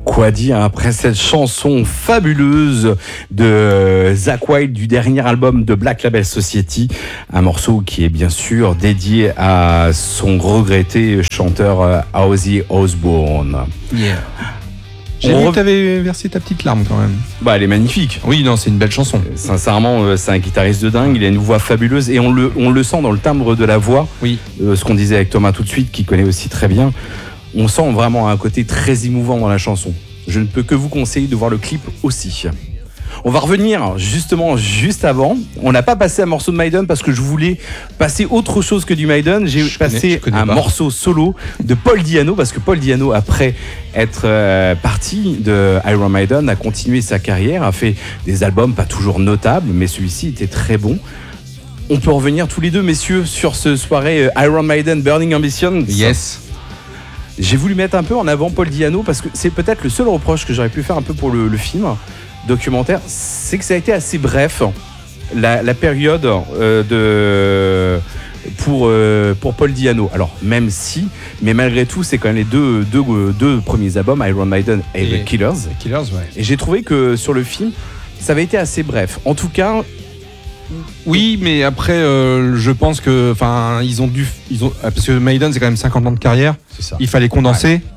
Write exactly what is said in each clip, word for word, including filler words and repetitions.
Quoi dire après cette chanson fabuleuse de Zakk Wylde du dernier album de Black Label Society, un morceau qui est bien sûr dédié à son regretté chanteur Ozzy Osbourne. Yeah. J'ai vu que t'avais versé ta petite larme quand même. Bah elle est magnifique. Oui, non, c'est une belle chanson. Euh, sincèrement, c'est un guitariste de dingue. Il a une voix fabuleuse et on le, on le sent dans le timbre de la voix. Oui. Euh, ce qu'on disait avec Thomas tout de suite, qui connaît aussi très bien. On sent vraiment un côté très émouvant dans la chanson. Je ne peux que vous conseiller de voir le clip aussi. On va revenir justement juste avant. On n'a pas passé un morceau de Maiden parce que je voulais passer autre chose que du Maiden. J'ai je passé connais, un pas. morceau solo de Paul Di'Anno parce que Paul Di'Anno, après être euh, parti de Iron Maiden, a continué sa carrière, a fait des albums pas toujours notables, mais celui-ci était très bon. On peut revenir tous les deux, messieurs, sur ce soirée euh, Iron Maiden Burning Ambition. Yes. J'ai voulu mettre un peu en avant Paul Di'Anno parce que c'est peut-être le seul reproche que j'aurais pu faire un peu pour le, le film documentaire, c'est que ça a été assez bref la, la période euh, de pour euh, pour Paul Di'Anno. Alors même si, mais malgré tout, c'est quand même les deux deux, deux premiers albums, Iron Maiden et, et The Killers. The Killers, ouais. Et j'ai trouvé que sur le film, ça avait été assez bref. En tout cas. Oui, mais après, euh, je pense que, enfin, ils ont dû, ils ont, parce que Maiden c'est quand même cinquante ans de carrière. C'est ça. Il fallait condenser. Ouais.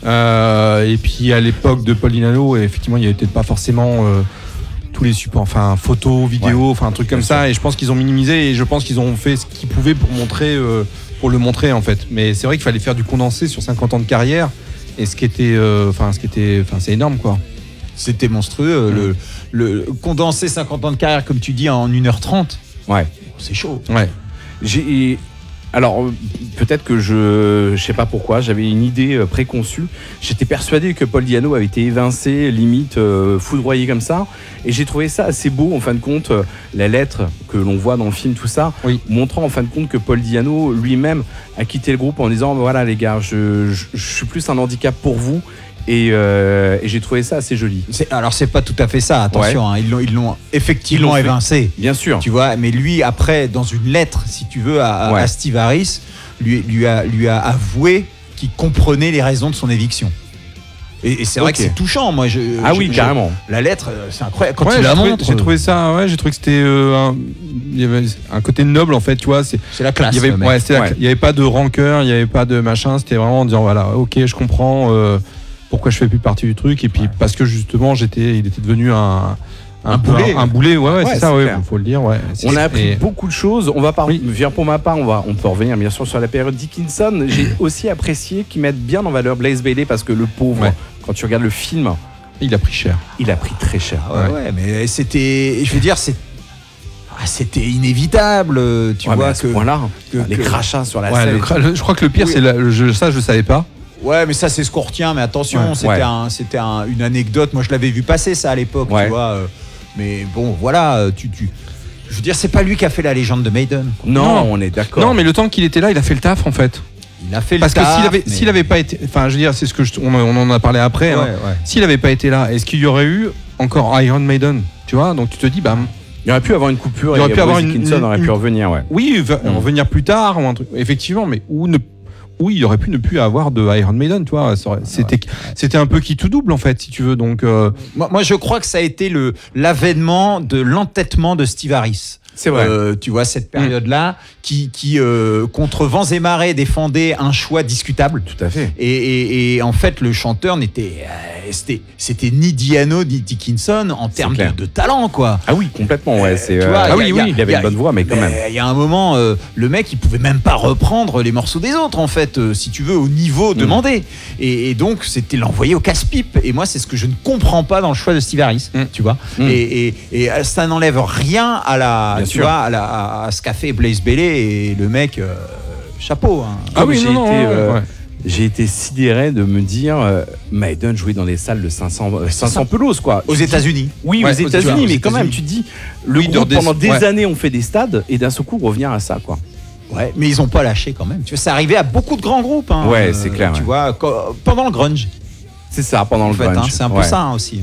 Euh, et puis à l'époque de Paul Di'Anno, effectivement, il n'y avait peut-être pas forcément euh, tous les supports, enfin, photos, vidéos, ouais. enfin, un truc comme ça. Sûr. Et je pense qu'ils ont minimisé et je pense qu'ils ont fait ce qu'ils pouvaient pour montrer, euh, pour le montrer en fait. Mais c'est vrai qu'il fallait faire du condensé sur cinquante ans de carrière. Et ce qui était, enfin, euh, ce qui était, enfin, c'est énorme quoi. C'était monstrueux. Mmh. Le, le condenser cinquante ans de carrière, comme tu dis, en une heure trente. Ouais. C'est chaud. Ouais. J'ai. Alors, peut-être que je. Je sais pas pourquoi, j'avais une idée préconçue. J'étais persuadé que Paul Di'Anno avait été évincé, limite euh, foudroyé comme ça. Et j'ai trouvé ça assez beau, en fin de compte, la lettre que l'on voit dans le film, tout ça, oui. montrant en fin de compte que Paul Di'Anno lui-même a quitté le groupe en disant voilà, les gars, je, je, je suis plus un handicap pour vous. Et, euh, et j'ai trouvé ça assez joli. C'est, alors c'est pas tout à fait ça, attention, ouais. hein, ils l'ont, ils l'ont effectivement ils l'ont évincé. Bien sûr. Tu vois, mais lui après, dans une lettre, si tu veux, à, ouais. à Steve Harris, lui, lui, a, lui a avoué qu'il comprenait les raisons de son éviction. Et, et c'est vrai okay. que c'est touchant, moi. Je, ah je, oui, je, carrément. La lettre, c'est incroyable. Quand ouais, il la trouvé, montre, j'ai trouvé ça. Ouais, j'ai trouvé que c'était euh, un, il y avait un côté noble en fait, tu vois. C'est, c'est la classe. Il y avait, ouais, c'était ouais. la, il y avait pas de rancœur, il y avait pas de machin. C'était vraiment en disant voilà, ok, je comprends. Euh, pourquoi je fais plus partie du truc et puis ouais. parce que justement j'étais il était devenu un un, un boulet un, un boulet ouais, ouais, ouais c'est, c'est ça ouais, faut le dire ouais. On a appris et... beaucoup de choses. On va pas oui. revenir pour ma part, on va on peut revenir bien sûr sur la période Dickinson. J'ai aussi apprécié qu'ils mettent bien en valeur Blaze Bayley parce que le pauvre ouais. quand tu regardes le film, il a pris cher. Il a pris très cher. Ouais, ouais. ouais mais c'était je veux dire c'est ah, c'était inévitable, tu ouais, vois que, voilà, que, les que... crachats sur la ouais, scène. Le cra... Je crois que le pire oui. c'est la... je... ça je savais pas. Ouais, mais ça, c'est ce qu'on retient. Mais attention, ouais, c'était, ouais. Un, c'était un, une anecdote. Moi, je l'avais vu passer ça à l'époque, ouais. tu vois. Euh, mais bon, voilà, tu, tu. Je veux dire, c'est pas lui qui a fait la légende de Maiden. Non, non, on est d'accord. Non, mais le temps qu'il était là, il a fait le taf, en fait. Il a fait Parce le taf. Parce que s'il avait, mais... s'il avait pas été, enfin, je veux dire, c'est ce que je, on, on en a parlé après. Ouais, hein. ouais. S'il avait pas été là, est-ce qu'il y aurait eu encore Iron Maiden, tu vois? Donc tu te dis, bah. Il aurait pu avoir une coupure. Il aurait pu avoir une. Dickinson aurait pu revenir, ouais. Oui, mm. revenir plus tard ou un truc. Effectivement, mais ou ne. Oui, il aurait pu ne plus avoir de Iron Maiden, tu vois. C'était, ouais. c'était un peu qui tout double, en fait, si tu veux. Donc, euh... moi, moi, je crois que ça a été le, l'avènement de l'entêtement de Steve Harris. C'est vrai. Euh, tu vois, cette période-là, mmh. qui, qui euh, contre vents et marées, défendait un choix discutable. Tout à fait. Et, et, et en fait, le chanteur n'était. Euh, c'était, c'était ni Di'Anno ni Dickinson en termes de, de talent, quoi. Ah oui, complètement, ouais. C'est, euh, vois, ah a, oui, a, oui, a, il avait a, une bonne voix, mais quand même. Il y a un moment, euh, le mec, il pouvait même pas reprendre les morceaux des autres, en fait, euh, si tu veux, au niveau mmh. demandé. Et, et donc, c'était l'envoyer au casse-pipe. Et moi, c'est ce que je ne comprends pas dans le choix de Steve Harris, mmh. tu vois. Mmh. Et, et, et ça n'enlève rien à la. Bien tu sûr. vois, à la à ce qu'a fait Blaze Bayley et le mec euh, chapeau hein. Ah oui, j'ai, non, été, non, euh, ouais. j'ai été sidéré de me dire euh, Maiden jouait dans des salles de cinq cents, cinq cents pelouses quoi. Aux États-Unis. Oui, ouais, aux États-Unis, aux mais États-Unis. quand même tu te dis le oui, groupe, des... pendant des ouais. années on fait des stades et d'un seul coup revenir à ça quoi. Ouais, mais ils ont pas lâché quand même. Tu vois, ça arrivait à beaucoup de grands groupes hein, ouais, c'est clair. Tu ouais. vois, pendant le grunge. C'est ça, pendant en le fait, grunge. Hein, c'est un peu ouais. ça hein, aussi.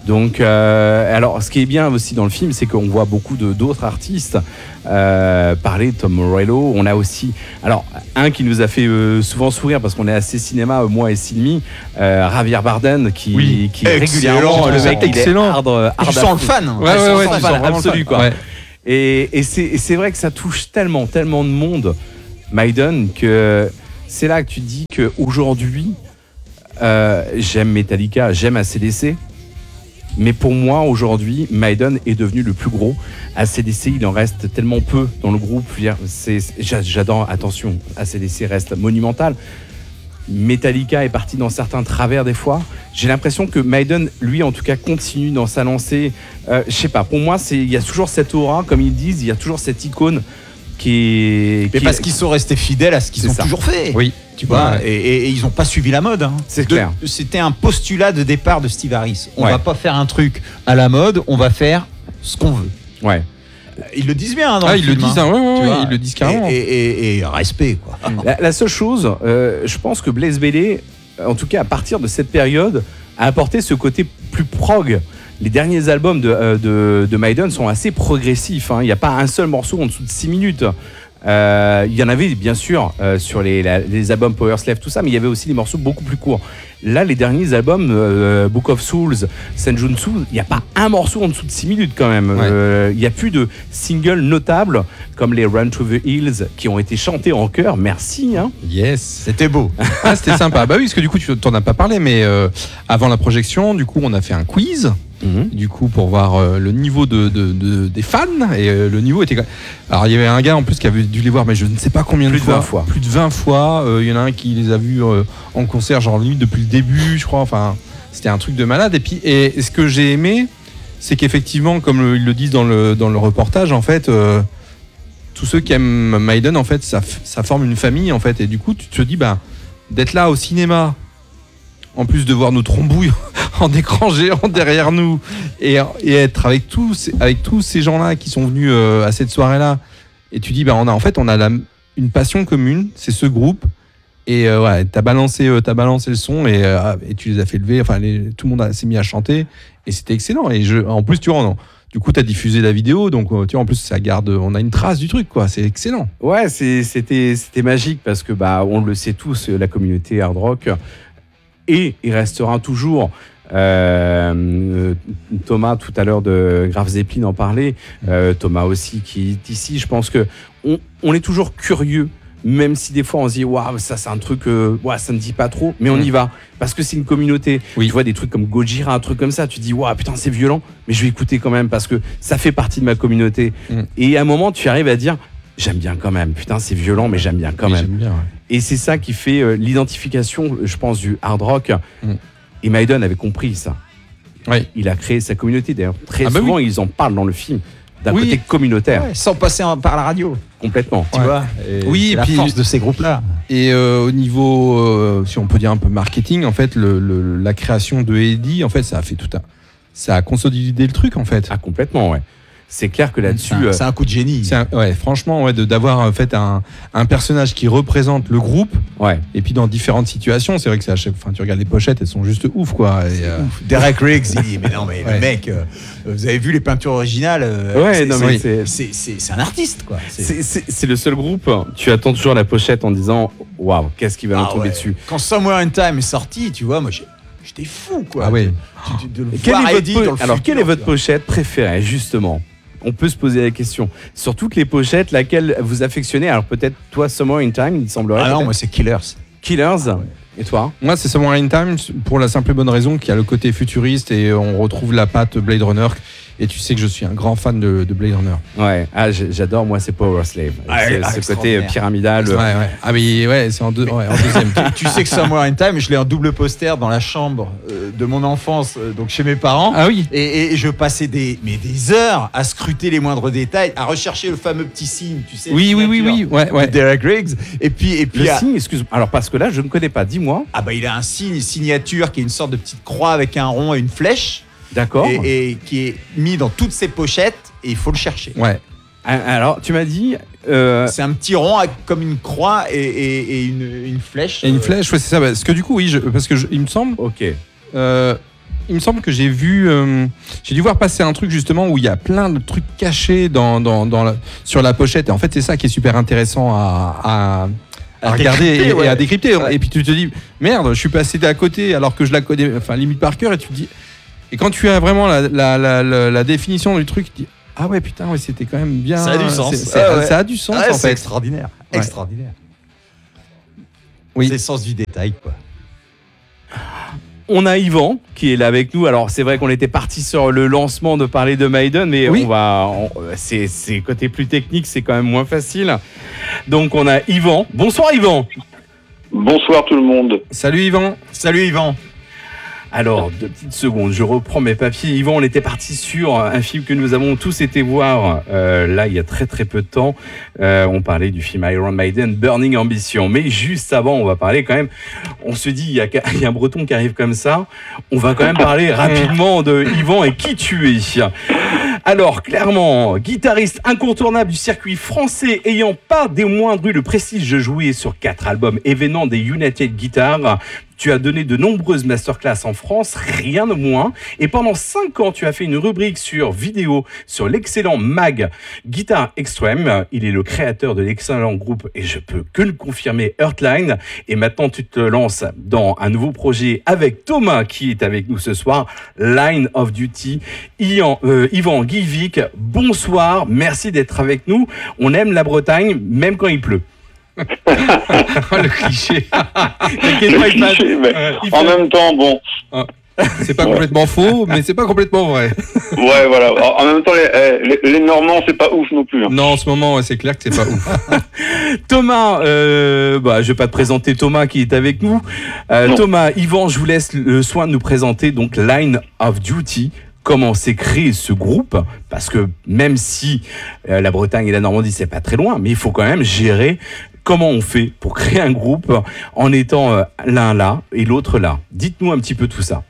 Donc, euh, alors, ce qui est bien aussi dans le film, c'est qu'on voit beaucoup de, d'autres artistes euh, parler. Tom Morello. On a aussi, alors, un qui nous a fait euh, souvent sourire parce qu'on est assez cinéma, euh, moi et Sylvie, euh, Javier Bardem, qui, oui. qui régulièrement, le mec, il est hard, hard. Tu sens le fan. Ouais, ouais, ouais, ouais, fan, absolu, quoi. Ouais. Et, et, c'est, et c'est vrai que ça touche tellement, tellement de monde, Maiden, que c'est là que tu te dis qu'aujourd'hui, euh, j'aime Metallica, j'aime A C D C. Mais pour moi, aujourd'hui, Maiden est devenu le plus gros. A C D C, il en reste tellement peu dans le groupe. C'est, j'adore, attention, A C D C reste monumental. Metallica est parti dans certains travers des fois. J'ai l'impression que Maiden, lui, en tout cas, continue dans sa lancée. Euh, je sais pas, pour moi, il y a toujours cette aura, comme ils disent, il y a toujours cette icône qui est... Mais qui parce est, qu'ils sont restés fidèles à ce qu'ils ont ça. toujours fait. Oui. Tu vois, ouais. et, et, et ils n'ont pas suivi la mode. Hein. C'est de, clair. C'était un postulat de départ de Steve Harris. On ouais. va pas faire un truc à la mode, on va faire ce qu'on veut. Ouais. Ils le disent bien dans ah, le ils film. Le disent, hein. ouais, ouais, tu vois, ils le disent carrément. Et, et, et, et respect, quoi. La, la seule chose, euh, je pense que Blaze Bayley, en tout cas à partir de cette période, a apporté ce côté plus prog. Les derniers albums de, euh, de, de Maiden sont assez progressifs. Hein. Il n'y a pas un seul morceau en dessous de six minutes. Euh, il y en avait bien sûr euh, sur les, la, les albums Power Slave, tout ça, mais il y avait aussi des morceaux beaucoup plus courts. Là, les derniers albums, euh, Book of Souls, Senjutsu, il n'y a pas un morceau en dessous de six minutes quand même. Ouais. Euh, il n'y a plus de singles notables comme les Run to the Hills qui ont été chantés en chœur. Merci. Hein. Yes, c'était beau. Ah, c'était sympa. Bah oui, parce que du coup, tu t'en as pas parlé, mais euh, avant la projection, du coup, on a fait un quiz. Mmh. Du coup, pour voir euh, le niveau de, de, de, des fans, et euh, le niveau était. Alors, il y avait un gars en plus qui avait dû les voir, mais je ne sais pas combien plus de fois. vingt fois. Plus de vingt fois. Il euh, y en a un qui les a vus euh, en concert, genre limite depuis le début, je crois. Enfin, c'était un truc de malade. Et puis, et, et ce que j'ai aimé, c'est qu'effectivement, comme le, ils le disent dans le, dans le reportage, en fait, euh, tous ceux qui aiment Maiden, en fait, ça, ça forme une famille, en fait. Et du coup, tu te dis, bah, d'être là au cinéma, en plus de voir nos trombouilles en écran géant derrière nous et, et être avec tous, avec tous ces gens-là qui sont venus euh, à cette soirée-là, et tu dis bah on a en fait on a la, une passion commune, c'est ce groupe, et euh, ouais, t'as balancé euh, t'as balancé le son et, euh, et tu les as fait lever, enfin les, tout le monde a, s'est mis à chanter et c'était excellent. Et je, en plus tu vois non, du coup t'as diffusé la vidéo, donc tu vois en plus ça garde, on a une trace du truc quoi, c'est excellent. Ouais, c'est, c'était c'était magique parce que bah on le sait tous, la communauté hard rock. Et il restera toujours, euh, Thomas tout à l'heure de Graf Zeppelin en parlait, euh, Thomas aussi qui est ici, je pense que on, on est toujours curieux, même si des fois on se dit waouh ça c'est un truc, euh, ouais, ça ne dit pas trop, mais on y va parce que c'est une communauté. Oui. Tu vois des trucs comme Gojira, un truc comme ça, tu dis waouh putain c'est violent, mais je vais écouter quand même parce que ça fait partie de ma communauté. Mm. Et à un moment tu arrives à dire j'aime bien quand même, putain c'est violent mais j'aime bien quand oui, même. J'aime bien, ouais. Et c'est ça qui fait euh, l'identification, je pense, du hard rock. Mm. Et Maiden avait compris ça. Oui. Il a créé sa communauté. D'ailleurs, très ah bah souvent, oui. ils en parlent dans le film, d'un oui. côté communautaire. Ouais, sans passer en, par la radio. Complètement. Tu ouais. vois et oui, c'est et la puis, force de ces groupes-là. Et euh, au niveau, euh, si on peut dire un peu marketing, en fait, le, le, la création de Eddie, en fait, ça a fait tout un... Ça a consolidé le truc, en fait. Ah, complètement, ouais. C'est clair que là-dessus... C'est un, euh, c'est un coup de génie. C'est un, ouais, franchement, ouais, de, d'avoir en fait un, un personnage qui représente le groupe, ouais. Et puis dans différentes situations, c'est vrai que c'est à chaque fois, tu regardes les pochettes, elles sont juste ouf, quoi. Et, euh... ouf. Derek Riggs, il dit, mais non, mais ouais. le mec, euh, vous avez vu les peintures originales euh, ouais, c'est, non, c'est, mais c'est, c'est, c'est, c'est un artiste, quoi. C'est... C'est, c'est, c'est le seul groupe, tu attends toujours la pochette en disant, waouh, qu'est-ce qui va nous ah, tomber ouais. dessus. Quand Somewhere in Time est sorti, tu vois, moi, j'ai... j'étais fou, quoi. Ah oui. Tu, tu, de, de quelle est Eddie po- dans le Alors, futur, quelle est votre pochette préférée, justement ? On peut se poser la question. Sur toutes les pochettes, laquelle vous affectionnez ? Alors peut-être toi, Somewhere in Time, il semblerait. Ah non, peut-être. moi c'est Killers. Killers. Ah ouais. Et toi ? Moi, c'est Somewhere in Time pour la simple et bonne raison qu'il y a le côté futuriste et on retrouve la patte Blade Runner. Et tu sais que je suis un grand fan de, de Blade Runner. Ouais, ah, j'adore, moi, c'est Power Slave. Ah, c'est, ah, ce côté pyramidal. Ouais, ouais. Ah, mais ouais, c'est en, deux, ouais, en deuxième. tu, tu sais que Somewhere in Time, je l'ai en double poster dans la chambre euh, de mon enfance, euh, donc chez mes parents. Ah oui. Et, et je passais des, mais des heures à scruter les moindres détails, à rechercher le fameux petit signe, tu sais. Oui, oui, oui, oui. Ouais, ouais. Derek Riggs. Et puis, et puis. Le à... signe, excuse-moi. Alors, parce que là, je ne connais pas, dis-moi. Ah, bah, il a un signe, une signature qui est une sorte de petite croix avec un rond et une flèche. D'accord. Et, et qui est mis dans toutes ses pochettes et il faut le chercher. Ouais. Alors, tu m'as dit... Euh... C'est un petit rond avec, comme une croix et, et, et une, une flèche. Et une flèche, ouais, c'est ça. Parce que du coup, oui, je, parce que je, il me semble... Ok. Euh, il me semble que j'ai vu, euh, j'ai dû voir passer un truc justement où il y a plein de trucs cachés dans, dans, dans la, sur la pochette. Et en fait, c'est ça qui est super intéressant à, à, à, à regarder et, ouais. et à décrypter. Ouais. Et puis tu te dis, merde, je suis passé à côté alors que je la connais, enfin limite par cœur. Et tu te dis, et quand tu as vraiment la, la, la, la, la définition du truc, tu te dis, ah ouais, putain, ouais, c'était quand même bien. Ça a du sens. C'est, c'est, ah ouais. Ça a du sens ah ouais, en c'est fait. Extraordinaire. Ouais. Extraordinaire. Oui. C'est le sens du détail, quoi. On a Yvan qui est là avec nous. Alors c'est vrai qu'on était parti sur le lancement de parler de Maiden, mais oui. on va, on, c'est, c'est côté plus technique, c'est quand même moins facile. Donc on a Yvan. Bonsoir Yvan. Bonsoir tout le monde. Salut Yvan. Salut Yvan. Alors, deux petites secondes, je reprends mes papiers. Yvan, on était parti sur un film que nous avons tous été voir euh, là, il y a très très peu de temps. Euh, on parlait du film Iron Maiden, Burning Ambition. Mais juste avant, on va parler quand même, on se dit, il y a, il y a un breton qui arrive comme ça, on va quand même parler rapidement de Yvan et qui tu es. Alors, clairement, guitariste incontournable du circuit français, ayant pas des moindres eu le prestige de jouer sur quatre albums événements des United Guitar. Tu as donné de nombreuses masterclass en France, rien de moins. Et pendant cinq ans, tu as fait une rubrique sur vidéo sur l'excellent Mag Guitar Extreme. Il est le créateur de l'excellent groupe, et je peux que le confirmer, Earthline. Et maintenant, tu te lances dans un nouveau projet avec Thomas, qui est avec nous ce soir, Line of Duty. Ian, euh, Yvan Guivic, bonsoir, merci d'être avec nous. On aime la Bretagne, même quand il pleut. Le cliché. Le cliché, mais euh, en fait... même temps, bon. Ah, c'est pas ouais. complètement faux, mais c'est pas complètement vrai. Ouais, voilà. En même temps, les, les, les Normands, c'est pas ouf non plus. Hein. Non, en ce moment, c'est clair que c'est pas ouf. Thomas, euh, bah, je vais pas te présenter Thomas qui est avec nous. Euh, Thomas, Yvan, je vous laisse le soin de nous présenter donc Line of Duty. Comment s'est créé ce groupe, parce que même si euh, la Bretagne et la Normandie c'est pas très loin, mais il faut quand même gérer comment on fait pour créer un groupe en étant euh, l'un là et l'autre là. Dites-nous un petit peu tout ça.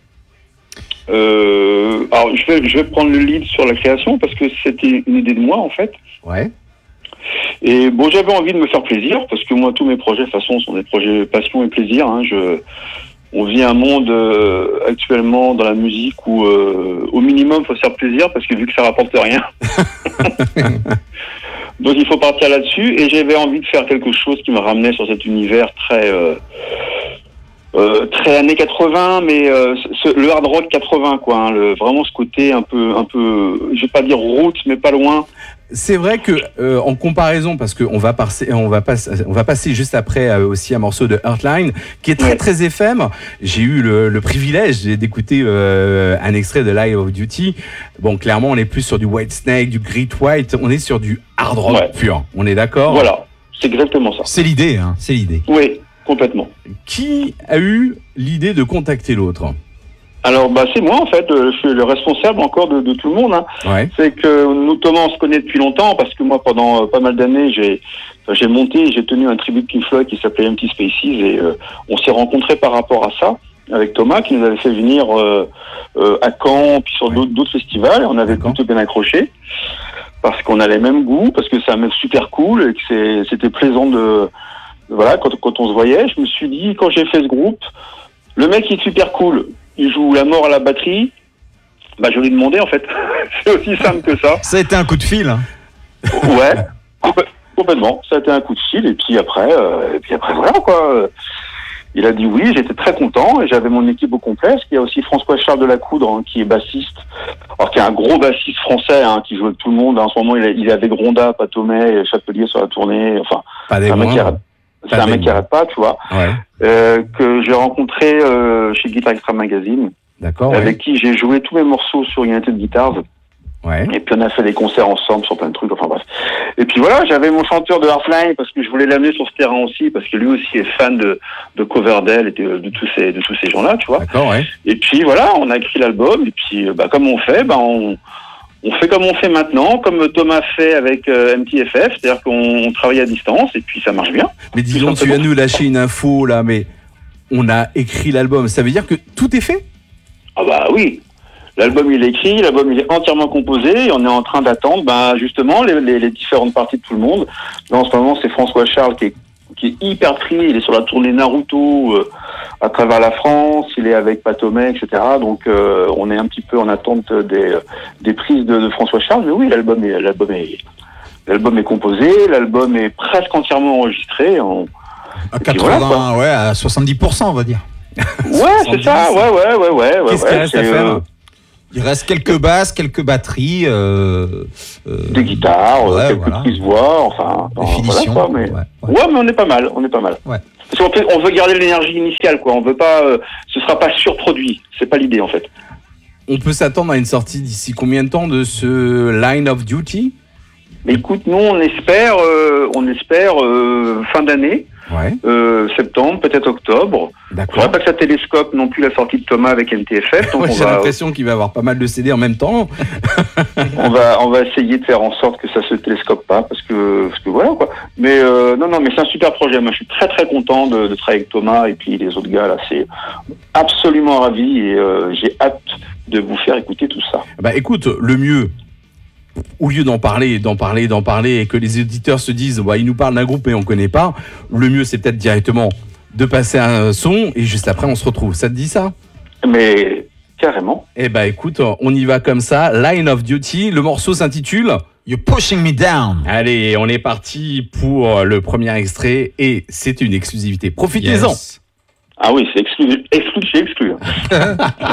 Euh, alors je vais, je vais prendre le lead sur la création parce que c'était une idée de moi en fait. Ouais. Et bon, j'avais envie de me faire plaisir parce que moi tous mes projets de toute façon sont des projets passion et plaisir. Hein. Je On vit un monde euh, actuellement dans la musique où euh, au minimum il faut se faire plaisir parce que vu que ça rapporte rien. Donc il faut partir là-dessus et j'avais envie de faire quelque chose qui me ramenait sur cet univers très euh, euh, très années quatre-vingts, mais euh, ce, le hard rock quatre-vingts quoi, hein, le, vraiment ce côté un peu un peu, je vais pas dire roots mais pas loin. C'est vrai que euh, en comparaison, parce qu'on va passer, on va passer, on va passer juste après euh, aussi un morceau de Earthline qui est très ouais. très F M. J'ai eu le, le privilège d'écouter euh, un extrait de Line of Duty. Bon, clairement, on est plus sur du Whitesnake, du Great White. On est sur du hard rock ouais. pur. On est d'accord ? Voilà, c'est exactement ça. C'est l'idée, hein. C'est l'idée. Oui, complètement. Qui a eu l'idée de contacter l'autre ? Alors bah c'est moi en fait, je suis le responsable encore de, de tout le monde. Hein. Ouais. C'est que nous Thomas on se connaît depuis longtemps parce que moi pendant euh, pas mal d'années j'ai enfin, j'ai monté, j'ai tenu un tribut de Pink Floyd qui s'appelait Empty Spaces et euh, on s'est rencontrés par rapport à ça avec Thomas qui nous avait fait venir euh, euh, à Caen puis sur ouais. d'autres, d'autres festivals et on avait D'accord. plutôt bien accroché parce qu'on a les mêmes goûts, parce que c'est un mec super cool et que c'est, c'était plaisant de, de voilà quand, quand on se voyait. Je me suis dit quand j'ai fait ce groupe, le mec il est super cool. Il joue la mort à la batterie, bah je lui ai demandé en fait. C'est aussi simple que ça. Ça a été un coup de fil. Hein. Ouais, complè- complètement. Ça a été un coup de fil et puis après, euh, et puis après voilà quoi. Il a dit oui, j'étais très content et j'avais mon équipe au complet. Parce qu'il y a aussi François-Charles Delacoudre hein, qui est bassiste, alors qui est un gros bassiste français hein, qui joue avec tout le monde. En ce moment, il est, il est avec Gronda, Patomet, Chapelier sur la tournée. Enfin, pas des un mec qui arrête. C'est un mec qui arrête pas, tu vois. Ouais. Euh, que j'ai rencontré euh, chez Guitar Extra Magazine. D'accord. Avec ouais. qui j'ai joué tous mes morceaux sur United Guitars. Ouais. Et puis on a fait des concerts ensemble sur plein de trucs. Enfin bref. Et puis voilà, j'avais mon chanteur de Heartline parce que je voulais l'amener sur ce terrain aussi parce que lui aussi est fan de de Coverdale et de, de tous ces de tous ces gens-là, tu vois. D'accord. Ouais. Et puis voilà, on a écrit l'album et puis bah comme on fait, bah on On fait comme on fait maintenant, comme Thomas fait avec euh, M T F F, c'est-à-dire qu'on travaille à distance et puis ça marche bien. Mais disons, tu viens de nous lâcher une info là, mais on a écrit l'album. Ça veut dire que tout est fait ? Ah bah oui, l'album il est écrit, l'album il est entièrement composé et on est en train d'attendre bah, justement les, les, les différentes parties de tout le monde. Là en ce moment c'est François Charles qui est qui est hyper pris. Il est sur la tournée Naruto euh, à travers la France. Il est avec Patomé, et cetera. Donc euh, on est un petit peu en attente des des prises de, de François Charles. Mais oui, l'album est l'album est l'album est composé, l'album est presque entièrement enregistré. En, à quatre-vingts, voilà, ouais, à soixante-dix pour cent, on va dire. Ouais, c'est ça. Ouais, ouais, ouais, ouais. Qu'est-ce ouais, qu'il reste à faire euh, Il reste quelques basses, quelques batteries, euh, euh, des guitares, ouais, quelques voilà. prises voix, enfin, des finitions. Voilà, quoi, mais... Ouais, ouais. ouais, mais on est pas mal, on est pas mal. Ouais. Parce qu'on peut, on veut garder l'énergie initiale, quoi. On veut pas, euh, ce sera pas surproduit. C'est pas l'idée, en fait. On peut s'attendre à une sortie d'ici combien de temps de ce Line of Duty ? Mais écoute, nous on espère, euh, on espère euh, fin d'année, ouais. euh, septembre, peut-être octobre. D'accord. Il faudrait pas que ça télescope non plus la sortie de Thomas avec N T F F. Donc ouais, on j'ai va, l'impression qu'il va avoir pas mal de C D en même temps. on va, on va essayer de faire en sorte que ça se télescope pas, parce que, parce que voilà quoi. Mais euh, non, non, mais c'est un super projet. Moi, je suis très très content de, de travailler avec Thomas et puis les autres gars là. C'est absolument ravi et euh, j'ai hâte de vous faire écouter tout ça. Bah écoute, le mieux. Au lieu d'en parler, d'en parler, d'en parler, et que les auditeurs se disent bah, ils nous parlent d'un groupe mais on ne connaît pas, le mieux c'est peut-être directement de passer un son et juste après on se retrouve. Ça te dit ça ? Mais carrément. Eh bah écoute, on y va comme ça. Line of Duty, le morceau s'intitule You're Pushing Me Down. Allez, on est parti pour le premier extrait et c'est une exclusivité. Profitez-en. Yes. Ah oui, c'est exclu, exclu, c'est exclu.